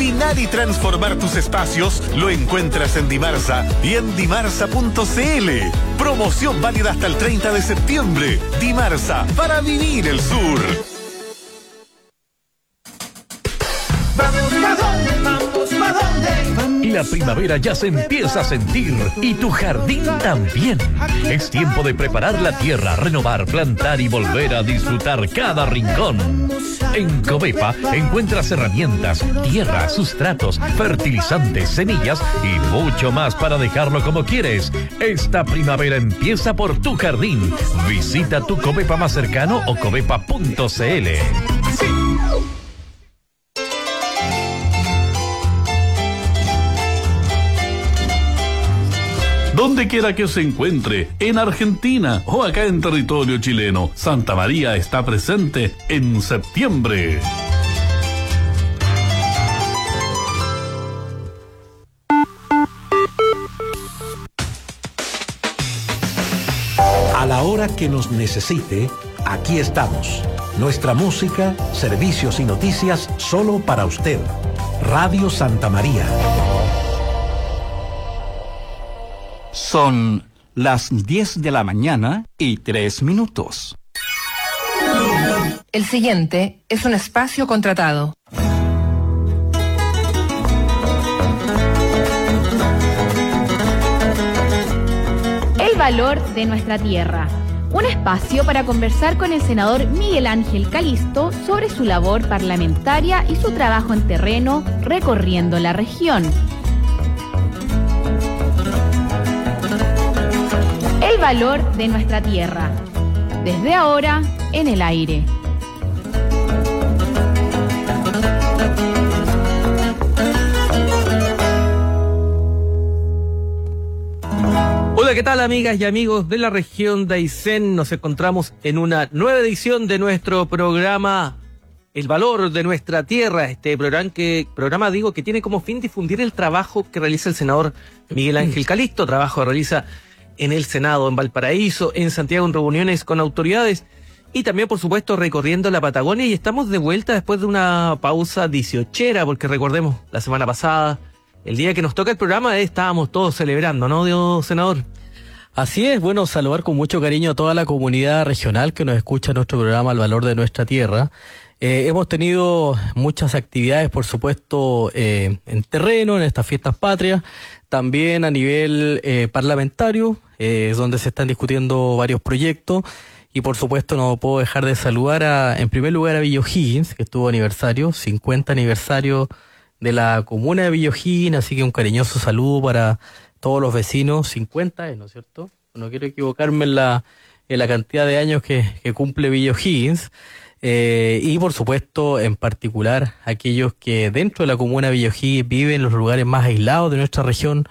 Iluminar y transformar tus espacios lo encuentras en Dimarsa y en dimarsa.cl. Promoción válida hasta el 30 de septiembre. Dimarsa, para vivir el sur. La primavera ya se empieza a sentir y tu jardín también. Es tiempo de preparar la tierra, renovar, plantar y volver a disfrutar cada rincón. En Covepa encuentras herramientas, tierra, sustratos, fertilizantes, semillas y mucho más para dejarlo como quieres. Esta primavera empieza por tu jardín. Visita tu Covepa más cercano o covepa.cl. Donde quiera que se encuentre, en Argentina o acá en territorio chileno, Santa María está presente en septiembre. A la hora que nos necesite, aquí estamos. Nuestra música, servicios y noticias solo para usted. Radio Santa María. Son las 10 de la mañana y 3 minutos. El siguiente es un espacio contratado. El valor de nuestra tierra. Un espacio para conversar con el senador Miguel Ángel Calisto sobre su labor parlamentaria y su trabajo en terreno recorriendo la región. El valor de nuestra tierra. Desde ahora, en el aire. Hola, ¿qué tal, amigas y amigos de la región de Aysén? Nos encontramos en una nueva edición de nuestro programa El valor de nuestra tierra. Este programa digo que tiene como fin difundir el trabajo que realiza el senador Miguel Ángel Calisto. Trabajo que realiza en el Senado, en Valparaíso, en Santiago, en reuniones con autoridades y también, por supuesto, recorriendo la Patagonia. Y estamos de vuelta después de una pausa 18era, porque recordemos, la semana pasada, el día que nos toca el programa, estábamos todos celebrando, ¿no, senador? Así es, bueno, saludar con mucho cariño a toda la comunidad regional que nos escucha en nuestro programa El valor de nuestra tierra. Hemos tenido muchas actividades, por supuesto, en terreno, en estas fiestas patrias, también a nivel parlamentario, donde se están discutiendo varios proyectos, y por supuesto no puedo dejar de saludar en primer lugar a Villa O'Higgins, que estuvo aniversario, 50 aniversario de la comuna de Villa O'Higgins, así que un cariñoso saludo para todos los vecinos, 50, ¿no es cierto? No quiero equivocarme en la cantidad de años que cumple Villa O'Higgins. Y por supuesto, en particular, aquellos que dentro de la comuna de Villa O'Higgins viven en los lugares más aislados de nuestra región,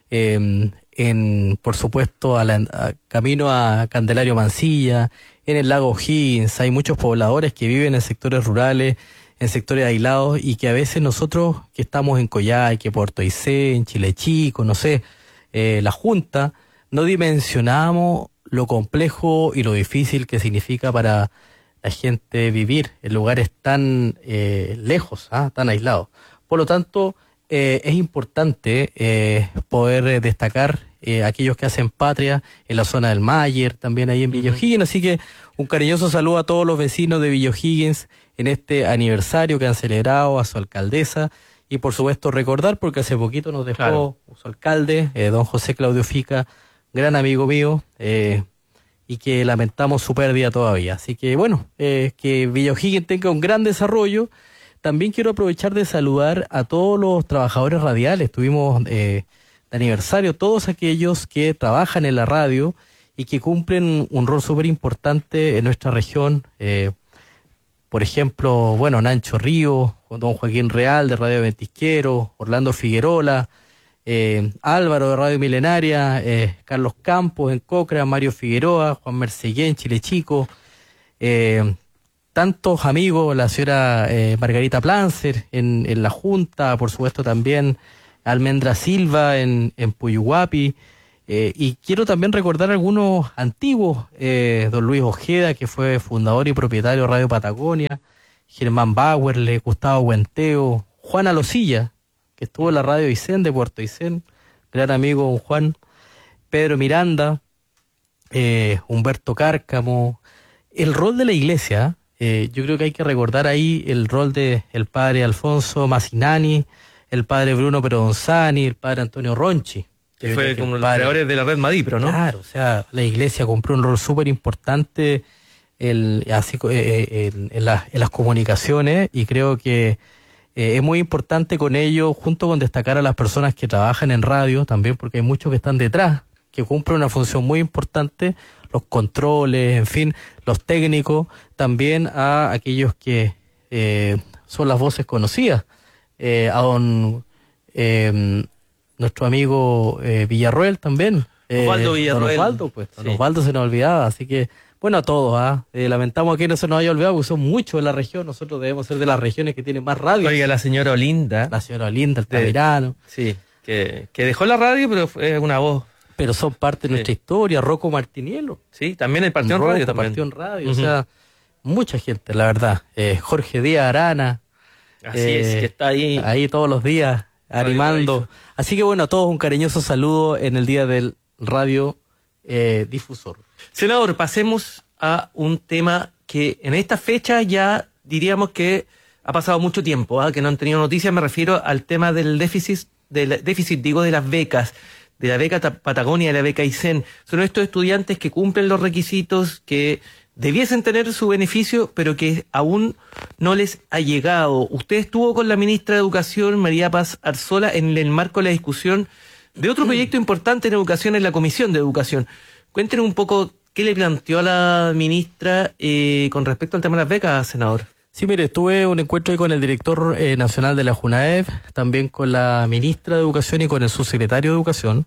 por supuesto, camino a Candelario Mansilla, en el lago O'Higgins. Hay muchos pobladores que viven en sectores rurales, en sectores aislados, y que a veces nosotros que estamos en Coyhaique, Puerto Aysén, Chile Chico, no sé, la Junta, no dimensionamos lo complejo y lo difícil que significa para la gente vivir en lugares tan lejos, tan aislados. Por lo tanto, es importante poder destacar aquellos que hacen patria en la zona del Mayer, también ahí en Villa O'Higgins. Así que un cariñoso saludo a todos los vecinos de Villa O'Higgins en este aniversario que han celebrado, a su alcaldesa, y por supuesto recordar, porque hace poquito nos dejó su alcalde, don José Claudio Fica, gran amigo mío, y que lamentamos su pérdida todavía. Así que bueno, que Villa O'Higgins tenga un gran desarrollo. También quiero aprovechar de saludar a todos los trabajadores radiales. Tuvimos de aniversario todos aquellos que trabajan en la radio y que cumplen un rol súper importante en nuestra región. Por ejemplo, bueno, Nancho Río, don Joaquín Real de Radio Ventisquero, Orlando Figuerola, Álvaro de Radio Milenaria, Carlos Campos en Cocra, Mario Figueroa, Juan Merceguén, Chile Chico, tantos amigos, la señora Margarita Plancer en la Junta, por supuesto también Almendra Silva en Puyuhuapi, y quiero también recordar algunos antiguos, don Luis Ojeda, que fue fundador y propietario de Radio Patagonia, Germán Bauerle, Gustavo Huenteo, Juan Alosilla, que estuvo en la radio Aysén de Puerto Aysén, gran amigo don Juan, Pedro Miranda, Humberto Cárcamo. El rol de la iglesia, yo creo que hay que recordar ahí el rol de el padre Alfonso Massinani, el padre Bruno Perodonzani, el padre Antonio Ronchi. Que fue como los creadores de la red Madipro, ¿no? Claro, o sea, la iglesia cumplió un rol súper importante en las comunicaciones, y creo que es muy importante con ello, junto con destacar a las personas que trabajan en radio también, porque hay muchos que están detrás, que cumplen una función muy importante, los controles, en fin, los técnicos, también a aquellos que son las voces conocidas, a don nuestro amigo Villarroel también. Osvaldo Villarroel. Don Osvaldo, pues. Don Osvaldo se nos olvidaba, así que, bueno, a todos, lamentamos que no se nos haya olvidado, porque son muchos de la región, nosotros debemos ser de las regiones que tienen más radio. Oiga, la señora Olinda. La señora Olinda, el Tamirano. Sí, que dejó la radio, pero fue una voz. Pero son parte de nuestra historia, Rocco Martinielo. Sí, también el partido en radio. Partió en radio, o sea, mucha gente, la verdad. Jorge Díaz Arana. Así es, que está ahí. Ahí todos los días, animando. Así que bueno, a todos un cariñoso saludo en el día del radio difusor. Senador, pasemos a un tema que en esta fecha ya diríamos que ha pasado mucho tiempo, que no han tenido noticias. Me refiero al tema del déficit de las becas, de la beca Patagonia y la beca Aysén. Son estos estudiantes que cumplen los requisitos, que debiesen tener su beneficio, pero que aún no les ha llegado. Usted estuvo con la ministra de Educación, María Paz Arzola, en el marco de la discusión de otro proyecto importante en educación, en la Comisión de Educación. Cuéntenos un poco qué le planteó a la ministra con respecto al tema de las becas, senador. Sí, mire, tuve un encuentro ahí con el director nacional de la JUNAEV, también con la ministra de Educación y con el subsecretario de Educación,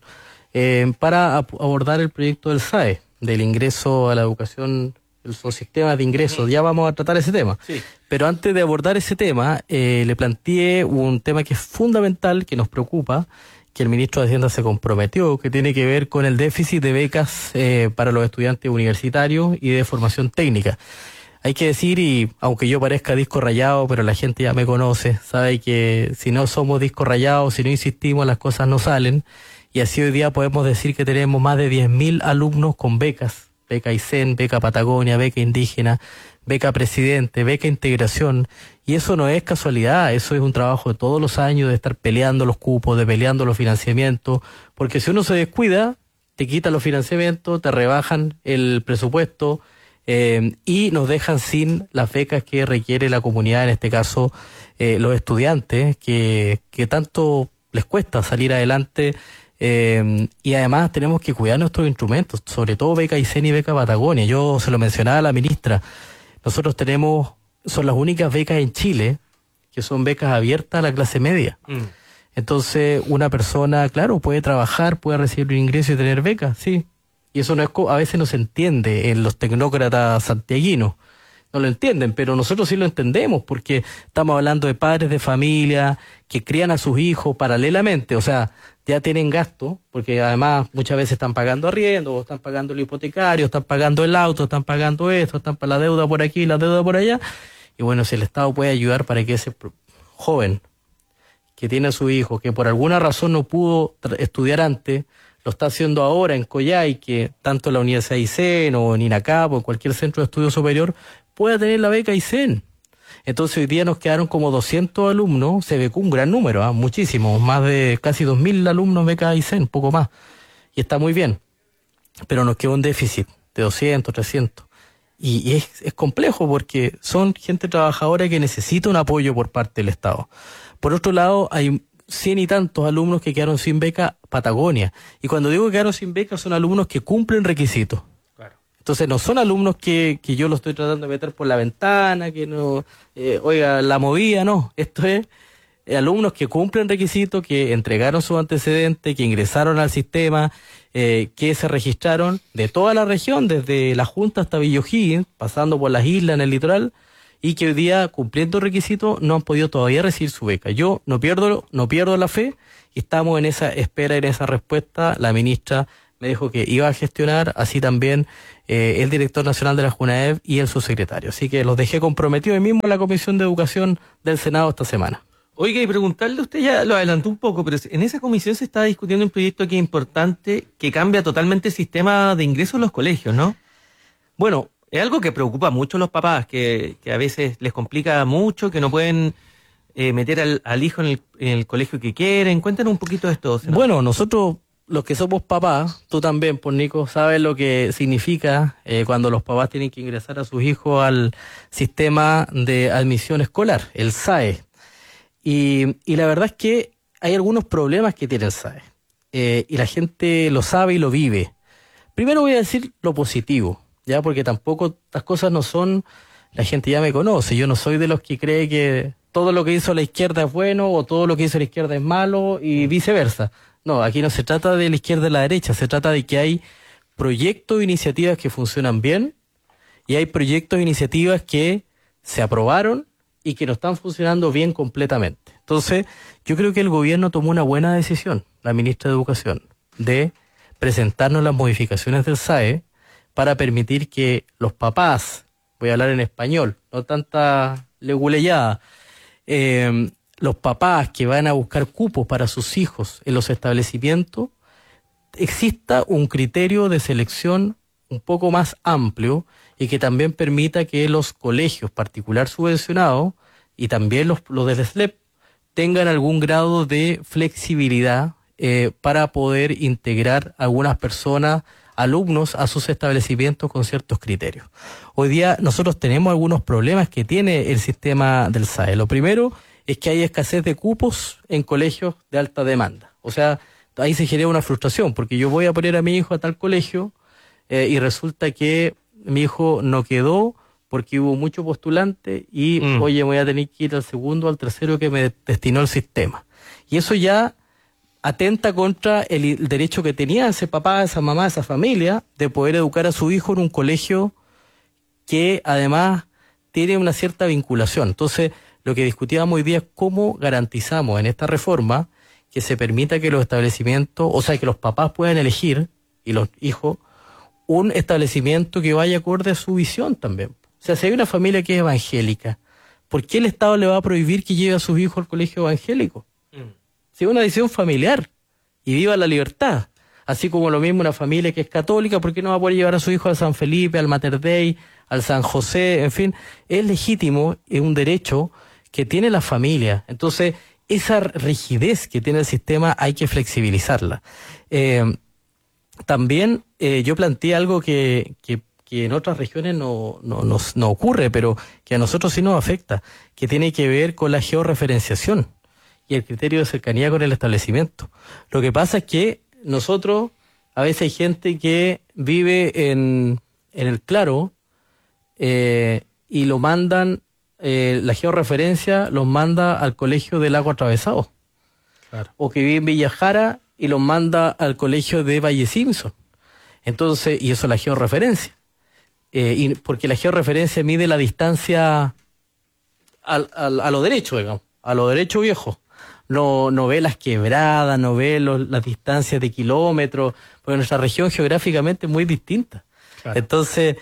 para abordar el proyecto del SAE, del ingreso a la educación, los sistemas de ingresos. Ya vamos a tratar ese tema. Sí. Pero antes de abordar ese tema, le planteé un tema que es fundamental, que nos preocupa, que el ministro de Hacienda se comprometió, que tiene que ver con el déficit de becas para los estudiantes universitarios y de formación técnica. Hay que decir, y aunque yo parezca disco rayado, pero la gente ya me conoce, sabe que si no somos disco rayados, si no insistimos, las cosas no salen. Y así hoy día podemos decir que tenemos más de 10.000 alumnos con becas. Beca Aysén, beca Patagonia, beca indígena, beca presidente, beca integración. Y eso no es casualidad, eso es un trabajo de todos los años, de estar peleando los cupos, de peleando los financiamientos. Porque si uno se descuida, te quitan los financiamientos, te rebajan el presupuesto, y nos dejan sin las becas que requiere la comunidad, en este caso los estudiantes, que tanto les cuesta salir adelante, y además tenemos que cuidar nuestros instrumentos, sobre todo beca Aysén y beca Patagonia. Yo se lo mencionaba a la ministra, nosotros son las únicas becas en Chile que son becas abiertas a la clase media. Entonces una persona, claro, puede trabajar, puede recibir un ingreso y tener becas, sí. Y eso no es, a veces no se entiende en los tecnócratas santiaguinos. No lo entienden, pero nosotros sí lo entendemos, porque estamos hablando de padres de familia que crían a sus hijos paralelamente, o sea, ya tienen gasto, porque además muchas veces están pagando arriendo, están pagando el hipotecario, están pagando el auto, están pagando esto, están para la deuda por aquí, la deuda por allá. Y bueno, si el Estado puede ayudar para que ese joven que tiene a su hijo, que por alguna razón no pudo estudiar antes, lo está haciendo ahora en Coyhai, que tanto en la Universidad Aysén o en INACAP o en cualquier centro de estudio superior pueda tener la beca Aysén. Entonces hoy día nos quedaron como 200 alumnos, se becó un gran número, muchísimos, más de casi 2.000 alumnos beca Aysén, poco más, y está muy bien, pero nos quedó un déficit de 200, 300, y es complejo porque son gente trabajadora que necesita un apoyo por parte del Estado. Por otro lado, hay 100 y tantos alumnos que quedaron sin beca Patagonia. Y cuando digo que quedaron sin beca, son alumnos que cumplen requisitos. Claro. Entonces no son alumnos que yo los estoy tratando de meter por la ventana, que no, la movía, no. Esto es alumnos que cumplen requisitos, que entregaron sus antecedentes, que ingresaron al sistema, que se registraron de toda la región, desde la Junta hasta Villojín, pasando por las islas en el litoral, y que hoy día, cumpliendo requisitos, no han podido todavía recibir su beca. Yo no pierdo la fe, y estamos en esa espera, en esa respuesta. La ministra me dijo que iba a gestionar, así también el director nacional de la JUNAEV y el subsecretario. Así que los dejé comprometidos hoy mismo en la Comisión de Educación del Senado esta semana. Oiga, y preguntarle, usted ya lo adelantó un poco, pero en esa comisión se está discutiendo un proyecto que es importante, que cambia totalmente el sistema de ingreso en los colegios, ¿no? Bueno, es algo que preocupa mucho a los papás, que a veces les complica mucho, que no pueden meter al hijo en el colegio que quieren. Cuéntanos un poquito de esto, senador. Bueno, nosotros, los que somos papás, tú también, pues Nico, sabes lo que significa cuando los papás tienen que ingresar a sus hijos al sistema de admisión escolar, el SAE. Y la verdad es que hay algunos problemas que tiene el SAE. Y la gente lo sabe y lo vive. Primero voy a decir lo positivo, ya, porque tampoco estas cosas no son, la gente ya me conoce, yo no soy de los que cree que todo lo que hizo la izquierda es bueno o todo lo que hizo la izquierda es malo y viceversa. No, aquí no se trata de la izquierda y la derecha, se trata de que hay proyectos e iniciativas que funcionan bien y hay proyectos e iniciativas que se aprobaron y que no están funcionando bien completamente. Entonces, yo creo que el gobierno tomó una buena decisión, la ministra de Educación, de presentarnos las modificaciones del SAE para permitir que los papás, voy a hablar en español, no tanta leguleyada, los papás que van a buscar cupos para sus hijos en los establecimientos, exista un criterio de selección un poco más amplio y que también permita que los colegios particular subvencionados y también los del SLEP tengan algún grado de flexibilidad para poder integrar a algunas personas, alumnos, a sus establecimientos con ciertos criterios. Hoy día nosotros tenemos algunos problemas que tiene el sistema del SAE. Lo primero es que hay escasez de cupos en colegios de alta demanda. O sea, ahí se genera una frustración, porque yo voy a poner a mi hijo a tal colegio y resulta que mi hijo no quedó porque hubo mucho postulante y, oye, voy a tener que ir al segundo o al tercero que me destinó el sistema. Y eso ya atenta contra el derecho que tenía ese papá, esa mamá, esa familia, de poder educar a su hijo en un colegio que además tiene una cierta vinculación. Entonces, lo que discutíamos hoy día es cómo garantizamos en esta reforma que se permita que los establecimientos, o sea, que los papás puedan elegir, y los hijos, un establecimiento que vaya acorde a su visión también. O sea, si hay una familia que es evangélica, ¿por qué el Estado le va a prohibir que lleve a sus hijos al colegio evangélico? Si es una decisión familiar, y viva la libertad. Así como lo mismo una familia que es católica, ¿por qué no va a poder llevar a su hijo al San Felipe, al Mater Dei, al San José? En fin, es legítimo, es un derecho que tiene la familia. Entonces, esa rigidez que tiene el sistema hay que flexibilizarla. También yo planteé algo que en otras regiones no ocurre, pero que a nosotros sí nos afecta, que tiene que ver con la georreferenciación y el criterio de cercanía con el establecimiento. Lo que pasa es que nosotros, a veces hay gente que vive en el Claro y lo mandan, la georreferencia los manda al colegio del Lago Atravesado. Claro. O que vive en Villa Jara y los manda al colegio de Valle Simpson. Entonces, y eso es la georreferencia. Y porque la georreferencia mide la distancia a lo derecho, digamos, a lo derecho viejo. No ve las quebradas, no ve las distancias de kilómetros, porque nuestra región geográficamente es muy distinta. Claro. Entonces,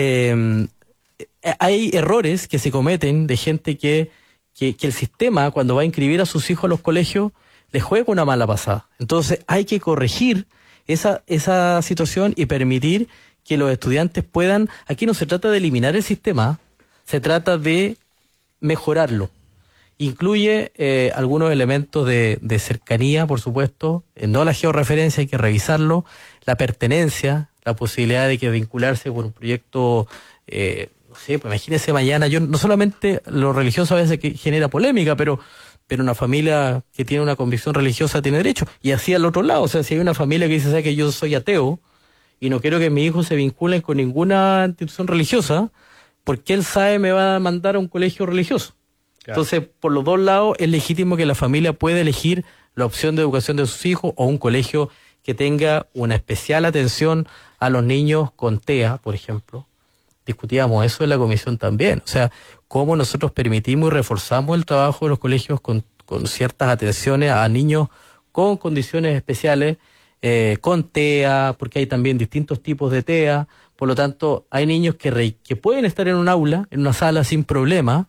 hay errores que se cometen de gente que el sistema, cuando va a inscribir a sus hijos a los colegios, les juega una mala pasada. Entonces, hay que corregir esa situación y permitir que los estudiantes puedan... Aquí no se trata de eliminar el sistema, se trata de mejorarlo. Incluye algunos elementos de cercanía, por supuesto, no la georreferencia, hay que revisarlo, la pertenencia, la posibilidad de que vincularse con un proyecto, no sé, pues imagínese mañana, yo no solamente lo religioso a veces que genera polémica, pero una familia que tiene una convicción religiosa tiene derecho. Y así al otro lado, o sea, si hay una familia que dice, ¿sabes que yo soy ateo y no quiero que mis hijos se vinculen con ninguna institución religiosa, ¿por qué el SAE me va a mandar a un colegio religioso? Claro. Entonces, por los dos lados, es legítimo que la familia pueda elegir la opción de educación de sus hijos o un colegio que tenga una especial atención a los niños con TEA, por ejemplo. Discutíamos eso en la comisión también. O sea, cómo nosotros permitimos y reforzamos el trabajo de los colegios con ciertas atenciones a niños con condiciones especiales, con TEA, porque hay también distintos tipos de TEA. Por lo tanto, hay niños que pueden estar en un aula, en una sala sin problema,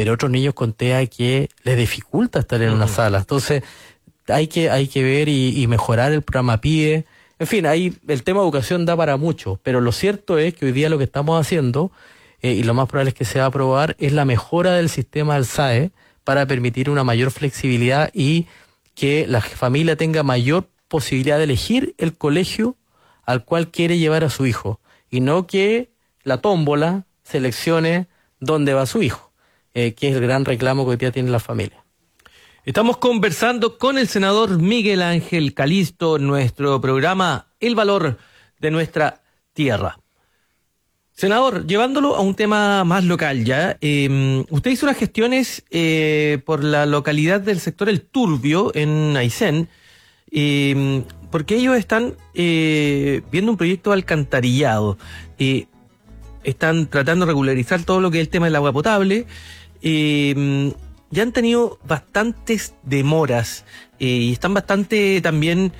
pero otros niños con TEA que les dificulta estar en una sala. Entonces, hay que ver y mejorar el programa PIE. En fin, ahí el tema de educación da para mucho, pero lo cierto es que hoy día lo que estamos haciendo, y lo más probable es que se va a aprobar, es la mejora del sistema del SAE para permitir una mayor flexibilidad y que la familia tenga mayor posibilidad de elegir el colegio al cual quiere llevar a su hijo, y no que la tómbola seleccione dónde va su hijo, que es el gran reclamo que hoy día tiene la familia. Estamos conversando con el senador Miguel Ángel Calisto en nuestro programa El Valor de Nuestra Tierra. Senador, llevándolo a un tema más local ya, usted hizo unas gestiones por la localidad del sector El Turbio en Aysén, porque ellos están viendo un proyecto de alcantarillado. Están tratando de regularizar todo lo que es el tema del agua potable. Ya han tenido bastantes demoras y están bastante también,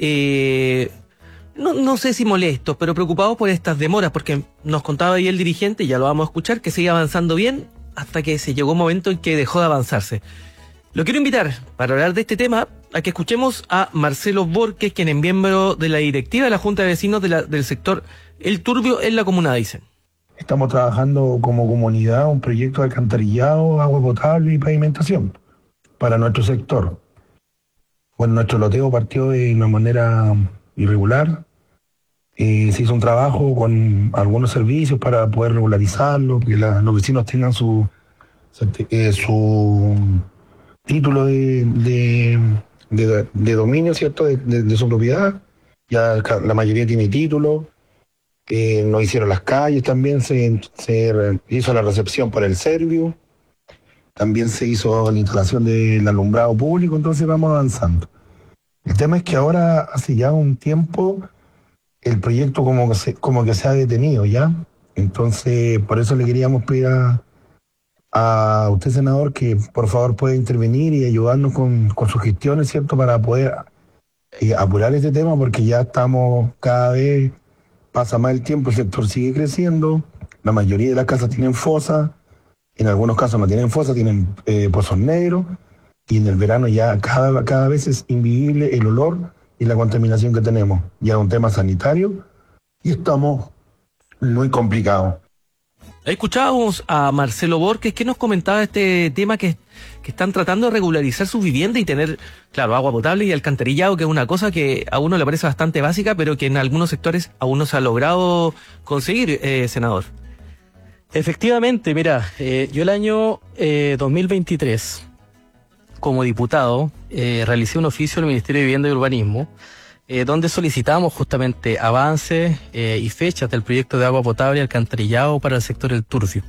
no sé si molestos, pero preocupados por estas demoras, porque nos contaba ahí el dirigente, ya lo vamos a escuchar, que sigue avanzando bien hasta que se llegó un momento en que dejó de avanzarse. Lo quiero invitar, para hablar de este tema, a que escuchemos a Marcelo Borges, quien es miembro de la directiva de la Junta de Vecinos del sector El Turbio en la comuna de Aysén. Estamos trabajando como comunidad un proyecto de alcantarillado, agua potable y pavimentación para nuestro sector. Bueno, nuestro loteo partió de una manera irregular. Se hizo un trabajo con algunos servicios para poder regularizarlo, que los vecinos tengan su título de dominio, ¿cierto?, de su propiedad. Ya la mayoría tiene título. Nos hicieron las calles, también se hizo la recepción por el Servio, también se hizo la instalación del alumbrado público, entonces vamos avanzando. El tema es que ahora, hace ya un tiempo, el proyecto como que se ha detenido ya, entonces por eso le queríamos pedir a usted, senador, que por favor pueda intervenir y ayudarnos con sus gestiones, ¿cierto?, para poder apurar este tema, porque ya estamos cada vez... Pasa más el tiempo, el sector sigue creciendo, la mayoría de las casas tienen fosa, en algunos casos no tienen fosa, tienen pozos negros, y en el verano ya cada vez es invivible el olor y la contaminación que tenemos. Ya es un tema sanitario y estamos muy complicados. Escuchábamos a Marcelo Borges, que nos comentaba este tema que están tratando de regularizar su vivienda y tener, claro, agua potable y alcantarillado, que es una cosa que a uno le parece bastante básica, pero que en algunos sectores aún no se ha logrado conseguir, senador. Efectivamente, mira, yo el año 2023, como diputado, realicé un oficio al Ministerio de Vivienda y Urbanismo, donde solicitamos justamente avances y fechas del proyecto de agua potable y alcantarillado para el sector El Turbio.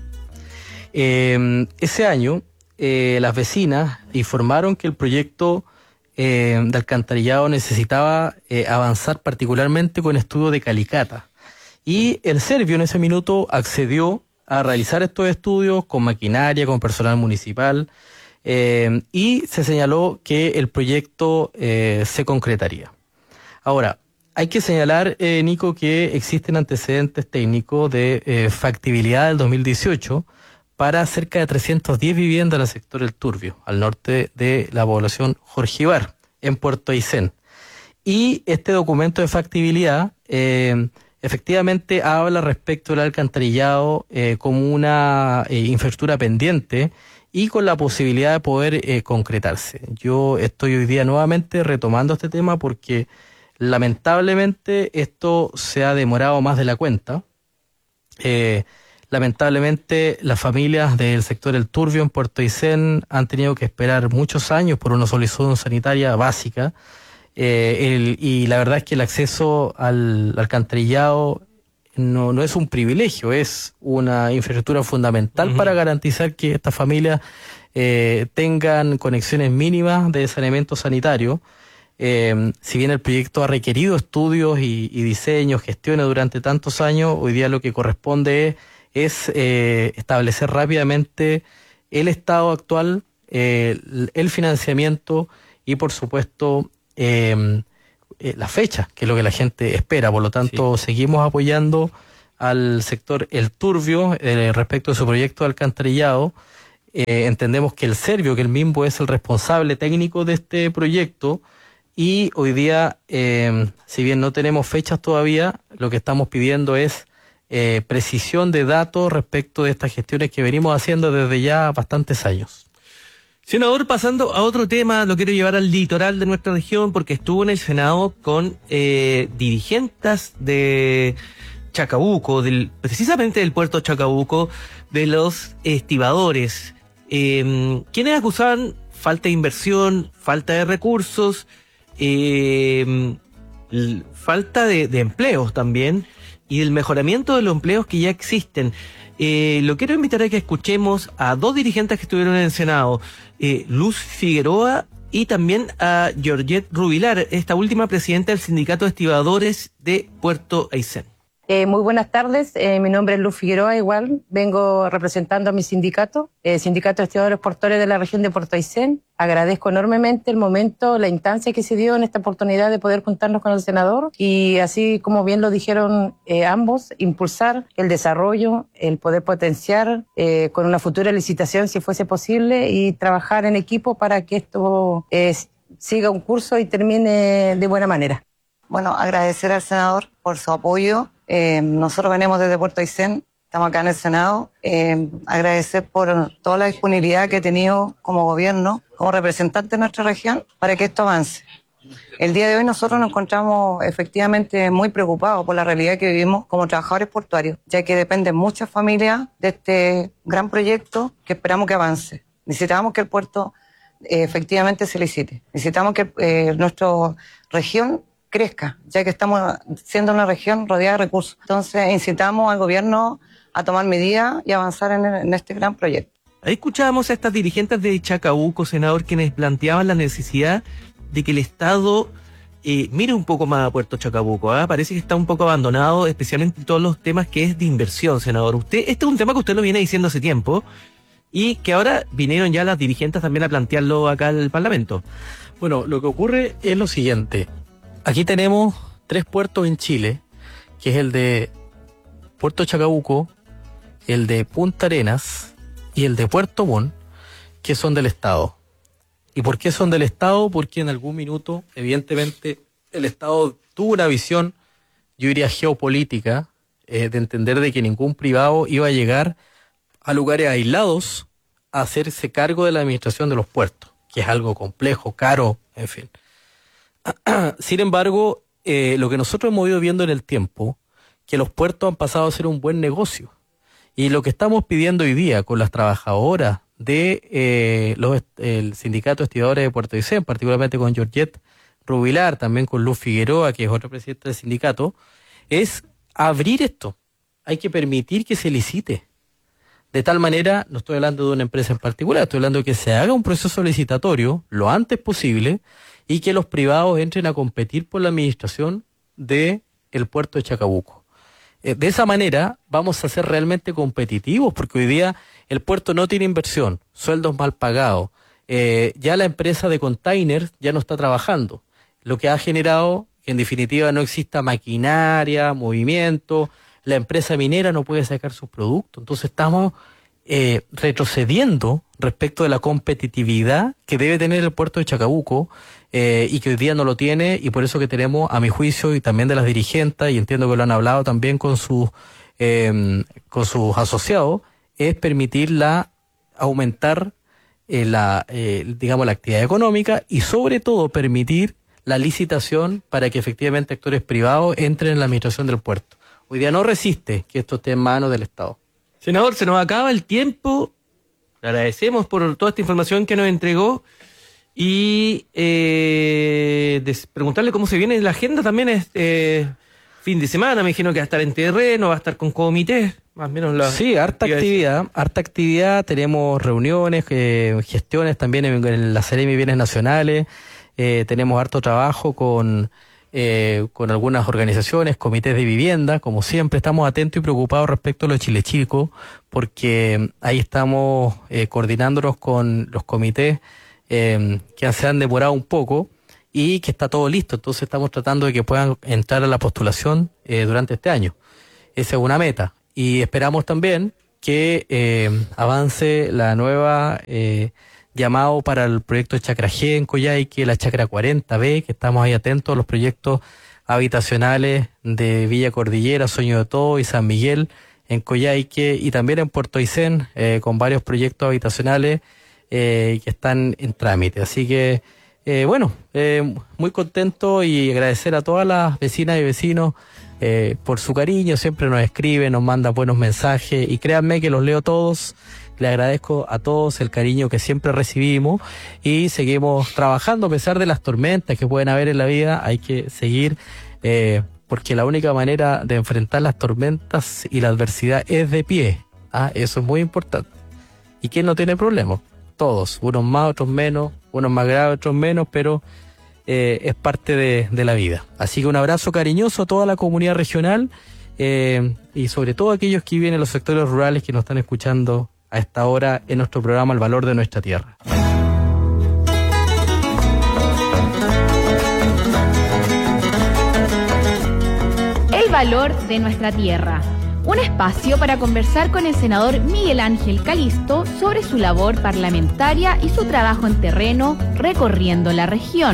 Ese año, las vecinas informaron que el proyecto de alcantarillado necesitaba avanzar particularmente con estudio de calicata. Y el Servio en ese minuto accedió a realizar estos estudios con maquinaria, con personal municipal, y se señaló que el proyecto se concretaría. Ahora, hay que señalar, Nico, que existen antecedentes técnicos de factibilidad del 2018 para cerca de 310 viviendas en el sector El Turbio, al norte de la población Jorge Ibar, en Puerto Aysén. Y este documento de factibilidad efectivamente habla respecto del alcantarillado como una infraestructura pendiente y con la posibilidad de poder concretarse. Yo estoy hoy día nuevamente retomando este tema porque lamentablemente esto se ha demorado más de la cuenta. Lamentablemente las familias del sector El Turbio en Puerto Aysén han tenido que esperar muchos años por una solución sanitaria básica, y la verdad es que el acceso al alcantarillado no es un privilegio, es una infraestructura fundamental para garantizar que estas familias tengan conexiones mínimas de saneamiento sanitario. Si bien el proyecto ha requerido estudios y diseños, gestiones durante tantos años, hoy día lo que corresponde es establecer rápidamente el estado actual, el financiamiento y por supuesto la fecha, que es lo que la gente espera. Por lo tanto, seguimos apoyando al sector El Turbio respecto de su proyecto de alcantarillado. Entendemos que el Servio, que el MIMBO es el responsable técnico de este proyecto, y hoy día, si bien no tenemos fechas todavía, lo que estamos pidiendo es precisión de datos respecto de estas gestiones que venimos haciendo desde ya bastantes años. Senador, pasando a otro tema, lo quiero llevar al litoral de nuestra región porque estuvo en el Senado con dirigentes de Chacabuco, precisamente del puerto Chacabuco, de los estibadores, quienes acusaban falta de inversión, falta de recursos, falta de empleos también, y del mejoramiento de los empleos que ya existen. Lo quiero invitar a que escuchemos a dos dirigentes que estuvieron en el Senado, Luz Figueroa y también a Georgette Rubilar, esta última presidenta del Sindicato de Estibadores de Puerto Aysén. Muy buenas tardes, mi nombre es Luz Figueroa, igual vengo representando a mi sindicato, Sindicato de Estibadores Portuarios de la región de Puerto Aysén. Agradezco enormemente el momento, la instancia que se dio en esta oportunidad de poder juntarnos con el senador y así como bien lo dijeron ambos, impulsar el desarrollo, el poder potenciar con una futura licitación si fuese posible y trabajar en equipo para que esto siga un curso y termine de buena manera. Bueno, agradecer al senador por su apoyo. Nosotros venimos desde Puerto Aysén, estamos acá en el Senado. Agradecer por toda la disponibilidad que he tenido como gobierno, como representante de nuestra región, para que esto avance. El día de hoy nosotros nos encontramos efectivamente muy preocupados por la realidad que vivimos como trabajadores portuarios, ya que dependen muchas familias de este gran proyecto que esperamos que avance. Necesitamos que el puerto efectivamente se licite. Necesitamos que nuestra región crezca, ya que estamos siendo una región rodeada de recursos. Entonces, incitamos al gobierno a tomar medidas y avanzar en este gran proyecto. Ahí escuchábamos a estas dirigentes de Chacabuco, senador, quienes planteaban la necesidad de que el Estado mire un poco más a Puerto Chacabuco. Parece que está un poco abandonado, especialmente en todos los temas que es de inversión, senador. Este es un tema que usted lo viene diciendo hace tiempo y que ahora vinieron ya las dirigentes también a plantearlo acá al Parlamento. Bueno, lo que ocurre es lo siguiente. Aquí tenemos 3 puertos en Chile, que es el de Puerto Chacabuco, el de Punta Arenas y el de Puerto Montt, que son del Estado. ¿Y por qué son del Estado? Porque en algún minuto, evidentemente, el Estado tuvo una visión, yo diría geopolítica, de entender de que ningún privado iba a llegar a lugares aislados a hacerse cargo de la administración de los puertos, que es algo complejo, caro, en fin. Sin embargo, lo que nosotros hemos ido viendo en el tiempo, que los puertos han pasado a ser un buen negocio. Y lo que estamos pidiendo hoy día con las trabajadoras de el Sindicato de Estibadores de Puerto Aysén, particularmente con Georgette Rubilar, también con Luz Figueroa, que es otra presidenta del sindicato, es abrir esto. Hay que permitir que se licite. De tal manera, no estoy hablando de una empresa en particular, estoy hablando de que se haga un proceso licitatorio lo antes posible y que los privados entren a competir por la administración del puerto de Chacabuco. De esa manera vamos a ser realmente competitivos, porque hoy día el puerto no tiene inversión, sueldos mal pagados, ya la empresa de containers ya no está trabajando, lo que ha generado que en definitiva no exista maquinaria, movimiento, la empresa minera no puede sacar sus productos, entonces estamos retrocediendo respecto de la competitividad que debe tener el puerto de Chacabuco y que hoy día no lo tiene, y por eso que tenemos, a mi juicio, y también de las dirigentes, y entiendo que lo han hablado también con sus asociados, es permitirla aumentar digamos, la actividad económica y sobre todo permitir la licitación para que efectivamente actores privados entren en la administración del puerto. Hoy día no resiste que esto esté en manos del Estado. Senador, se nos acaba el tiempo. Le agradecemos por toda esta información que nos entregó y preguntarle cómo se viene la agenda también este fin de semana. Me imagino que va a estar en terreno, va a estar con comités, más o menos. Sí, harta actividad. Tenemos reuniones, gestiones también en la Seremi Bienes Nacionales. Tenemos harto trabajo con algunas organizaciones, comités de vivienda, como siempre. Estamos atentos y preocupados respecto a lo de Chile Chico, porque ahí estamos coordinándonos con los comités que se han demorado un poco y que está todo listo. Entonces estamos tratando de que puedan entrar a la postulación durante este año. Esa es una meta. Y esperamos también que avance la nueva llamado para el proyecto Chacra G en Coyhaique, la Chacra 40B, que estamos ahí atentos a los proyectos habitacionales de Villa Cordillera, Sueño de Todo y San Miguel en Coyhaique, y también en Puerto Aysén, con varios proyectos habitacionales que están en trámite. Así que, muy contento y agradecer a todas las vecinas y vecinos por su cariño. Siempre nos escriben, nos mandan buenos mensajes y créanme que los leo todos. Le agradezco a todos el cariño que siempre recibimos y seguimos trabajando a pesar de las tormentas que pueden haber en la vida. Hay que seguir porque la única manera de enfrentar las tormentas y la adversidad es de pie. Eso es muy importante. ¿Y quién no tiene problemas? Todos, unos más, otros menos, unos más graves, otros menos, pero es parte de la vida. Así que un abrazo cariñoso a toda la comunidad regional y sobre todo a aquellos que viven en los sectores rurales que nos están escuchando a esta hora en nuestro programa El Valor de Nuestra Tierra. El Valor de Nuestra Tierra. Un espacio para conversar con el senador Miguel Ángel Calisto sobre su labor parlamentaria y su trabajo en terreno recorriendo la región.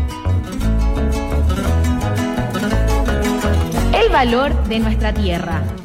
El Valor de Nuestra Tierra.